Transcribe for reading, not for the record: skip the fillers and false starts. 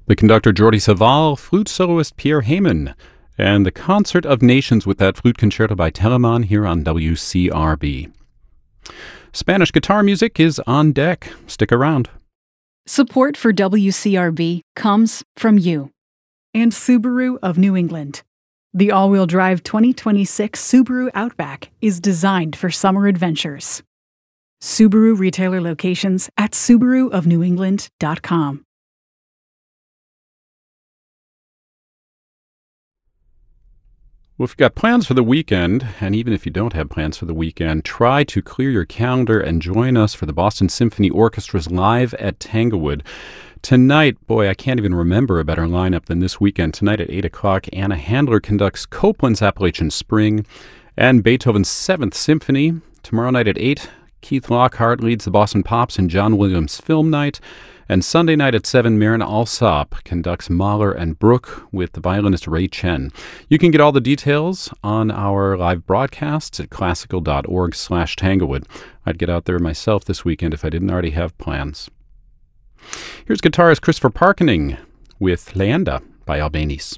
the conductor Jordi Savall, flute soloist Pierre Heyman, and the Concert of Nations with that flute concerto by Telemann here on WCRB. Spanish guitar music is on deck. Stick around. Support for WCRB comes from you and Subaru of New England. The all-wheel drive 2026 Subaru Outback is designed for summer adventures. Subaru retailer locations at SubaruofNewEngland.com. Well, if you've got plans for the weekend, and even if you don't have plans for the weekend, try to clear your calendar and join us for the Boston Symphony Orchestra's Live at Tanglewood. Tonight, boy, I can't even remember a better lineup than this weekend. Tonight at 8 o'clock, Anna Handler conducts Copland's Appalachian Spring and Beethoven's 7th Symphony. Tomorrow night at 8, Keith Lockhart leads the Boston Pops and John Williams Film Night. And Sunday night at 7, Marin Alsop conducts Mahler and Bruch with the violinist Ray Chen. You can get all the details on our live broadcasts at classical.org/Tanglewood. I'd get out there myself this weekend if I didn't already have plans. Here's guitarist Christopher Parkening with Leander by Albéniz.